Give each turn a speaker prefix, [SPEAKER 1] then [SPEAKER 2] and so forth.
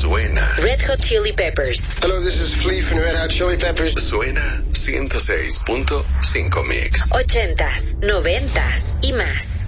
[SPEAKER 1] Suena
[SPEAKER 2] Red Hot Chili Peppers.
[SPEAKER 3] Hello, this is Flea from Red Hot Chili Peppers.
[SPEAKER 1] Suena 106.5 Mix.
[SPEAKER 2] 80s, 90s y más.